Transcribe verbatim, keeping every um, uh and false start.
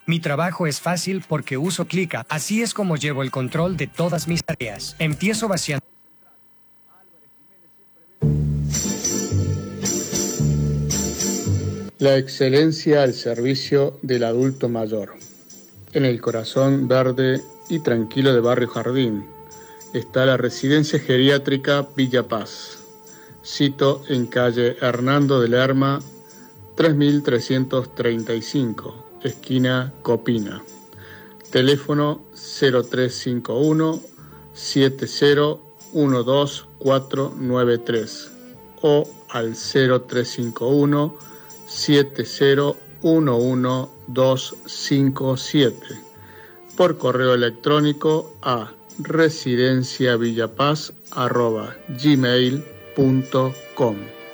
Mi trabajo es fácil porque uso Clica. Así es como llevo el control de todas mis tareas. Empiezo vaciando. La excelencia al servicio del adulto mayor. En el corazón verde y tranquilo de Barrio Jardín está la residencia geriátrica Villa Paz. Sito en calle Hernando de Lerma, tres mil trescientos treinta y cinco, esquina Copina. Teléfono cero tres cinco uno, siete cero uno dos cuatro nueve tres o al cero tres cinco uno, siete cero uno uno dos cinco siete. Por correo electrónico a residenciavillapaz arroba gmail punto com.